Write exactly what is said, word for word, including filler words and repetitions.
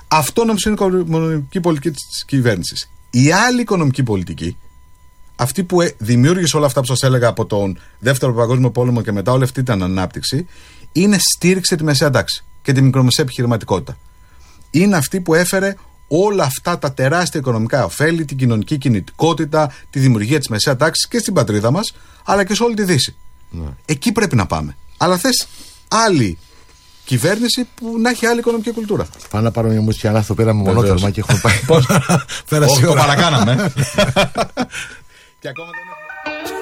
Αυτό νομίζω είναι η οικονομική πολιτική της κυβέρνησης. Η άλλη οικονομική πολιτική, αυτή που δημιούργησε όλα αυτά που σας έλεγα από τον Δεύτερο Παγκόσμιο Πόλεμο και μετά όλη αυτή την ανάπτυξη, είναι στήριξε τη μεσαία τάξη και τη μικρομεσαία επιχειρηματικότητα. Είναι αυτή που έφερε όλα αυτά τα τεράστια οικονομικά ωφέλη, την κοινωνική κινητικότητα, τη δημιουργία της μεσαίας τάξης και στην πατρίδα μας, αλλά και σε όλη τη Δύση. Ναι. Εκεί πρέπει να πάμε. Αλλά θες άλλη κυβέρνηση που να έχει άλλη οικονομική κουλτούρα. Πάμε να πάρουμε μια μουσική, αλλά αυτό πήραμε μονόκερμα και έχουμε πάει. Πώς το παρακάναμε. Και ακόμα δεν